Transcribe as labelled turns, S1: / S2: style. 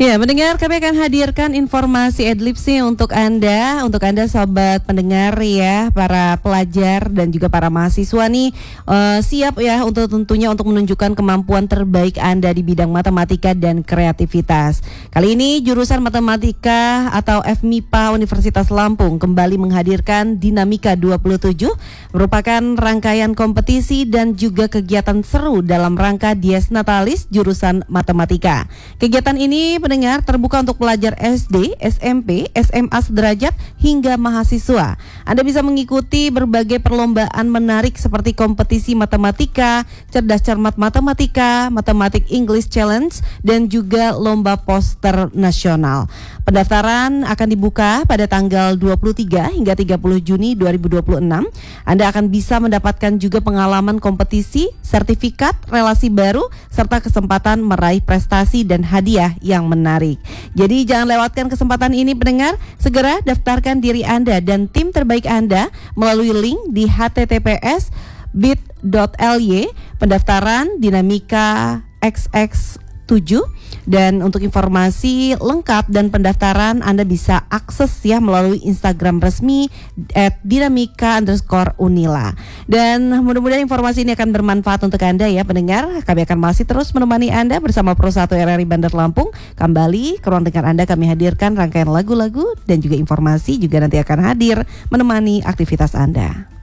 S1: Ya, mendengar kami akan hadirkan informasi Adlibs untuk Anda sobat pendengar ya, para pelajar dan juga para mahasiswa nih siap ya untuk tentunya untuk menunjukkan kemampuan terbaik Anda di bidang matematika dan kreativitas. Kali ini jurusan Matematika atau FMIPA Universitas Lampung kembali menghadirkan Dinamika 27, merupakan rangkaian kompetisi dan juga kegiatan seru dalam rangka Dies Natalis jurusan Matematika. Kegiatan ini pendengar terbuka untuk pelajar SD, SMP, SMA sederajat hingga mahasiswa. Anda bisa mengikuti berbagai perlombaan menarik seperti kompetisi matematika, cerdas cermat matematika, matematik English Challenge, dan juga lomba poster nasional. Pendaftaran akan dibuka pada tanggal 23 hingga 30 Juni 2026. Anda akan bisa mendapatkan juga pengalaman kompetisi, sertifikat, relasi baru, serta kesempatan meraih prestasi dan hadiah yang menarik. Jadi jangan lewatkan kesempatan ini pendengar, segera daftarkan diri Anda dan tim terbaik Anda melalui link di https://bit.ly pendaftaran Dinamika XX7. Dan untuk informasi lengkap dan pendaftaran Anda bisa akses ya melalui Instagram resmi @dinamika_unila. Dan mudah-mudahan informasi ini akan bermanfaat untuk Anda ya pendengar. Kami akan masih terus menemani Anda bersama Pro 1 RRI Bandar Lampung. Kembali ke ruang dengar Anda, kami hadirkan rangkaian lagu-lagu dan juga informasi juga nanti akan hadir menemani aktivitas Anda.